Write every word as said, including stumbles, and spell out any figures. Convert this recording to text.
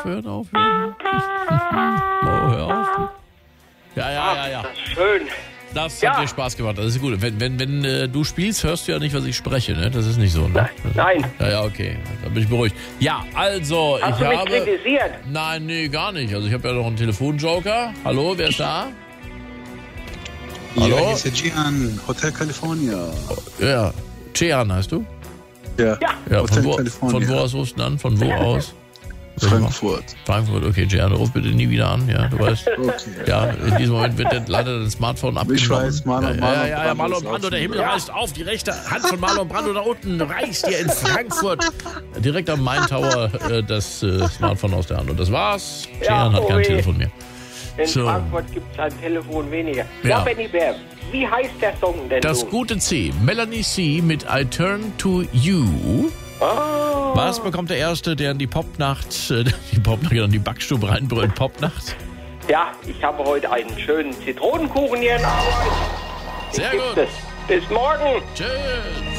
auf, hört auf. Oh, hör auf. Ja, ja, ja, ja. Das ist schön. Das Ja. hat dir Spaß gemacht, das ist gut. Wenn, wenn, wenn äh, du spielst, hörst du ja nicht, was ich spreche, ne? Das ist nicht so, ne? Nein. Ja, ja, okay. Da bin ich beruhigt. Ja, also, Hast ich du mich habe... kritisiert? Nein, nee, gar nicht. Also ich habe ja noch einen Telefonjoker. Hallo, wer ist da? Hallo? Ja, hier ist der Gian, Hotel California. Ja, Chean heißt du? Ja, Ja. Ja, Hotel von wo, California. von wo aus rufst du an? Von wo aus? Frankfurt. Frankfurt, okay, Gian, ruf bitte nie wieder an, ja, du weißt. Okay. Ja, in diesem Moment wird dann leider dein Smartphone abgenommen. Ich weiß, Marlon, ja, Marlon ja, ja, ja, Brando Marlon ist Brando, auch der Himmel schon- reißt auf, die rechte Hand von Marlon Brando da unten reißt dir in Frankfurt direkt am Main Tower äh, das äh, Smartphone aus der Hand. Und das war's. Ja, Gian hat kein oh weh. Telefon mehr. In So. Frankfurt gibt es ein Telefon weniger. Ja. Ja, Benny Bär, wie heißt der Song denn Das nun? gute C, Melanie C. mit I Turn to You. Oh. Was bekommt der Erste, der in die Popnacht, äh, die Popnacht, in die Backstube reinbrüllt, Popnacht? Ja, ich habe heute einen schönen Zitronenkuchen hier in Arbeit. Sehr Gibt gut. es. Bis morgen. Tschüss.